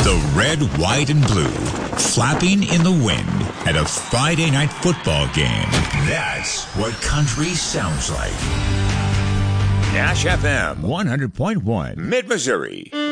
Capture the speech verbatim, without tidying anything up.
The red, white, and blue flapping in the wind at a Friday night football game. That's what country sounds like. Nash F M one hundred point one, Mid-Missouri.